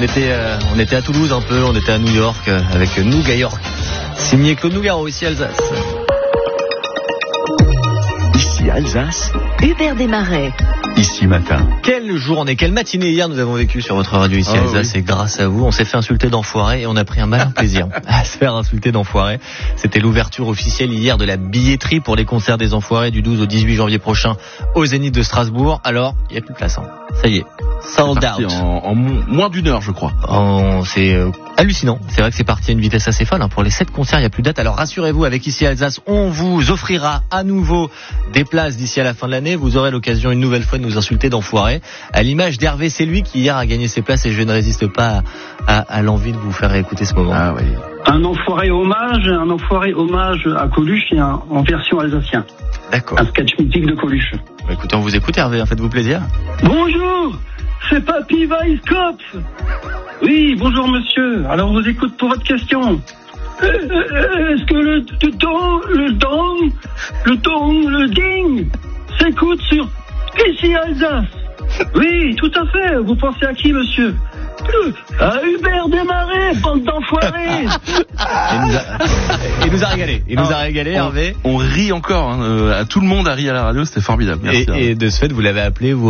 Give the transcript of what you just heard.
on était à Toulouse un peu, on était à New York avec Nougat York. Signé Claude Nougaro, ici Alsace. Ici Alsace. Hubert Desmarais. Ici matin. Quelle journée, quelle matinée hier nous avons vécu sur votre radio ici Alsace, oui. Et grâce à vous, on s'est fait insulter d'enfoiré et on a pris un malin plaisir à se faire insulter d'enfoiré. C'était l'ouverture officielle hier de la billetterie pour les concerts des enfoirés du 12 au 18 janvier prochain au Zénith de Strasbourg. Alors, il n'y a plus de place. Ça y est, sold out. En moins d'une heure, je crois. C'est hallucinant. C'est vrai que c'est parti à une vitesse assez folle. Pour les 7 concerts, il n'y a plus de date. Alors rassurez-vous, avec Ici Alsace, on vous offrira à nouveau des places d'ici à la fin de l'année. Vous aurez l'occasion une nouvelle fois de nous insulter d'enfoiré. À l'image d'Hervé, c'est lui qui hier a gagné ses places et je ne résiste pas à l'envie de vous faire écouter ce moment. Ah oui. Un enfoiré hommage à Coluche et en version alsacien. D'accord. Un sketch mythique de Coluche. Écoutez, on vous écoute Hervé, faites-vous plaisir. Bonjour, c'est Papy Weisskopf. Oui, bonjour monsieur. Alors on vous écoute pour votre question. Est-ce que le ding s'écoute sur Ici Alsace? Oui, tout à fait. Vous pensez à qui, monsieur? À Hubert Desmarais, bande d'enfoirés. Il nous a régalé, Hervé. On rit encore, tout le monde a ri à la radio, c'était formidable. Merci, et de ce fait, vous l'avez appelé, vous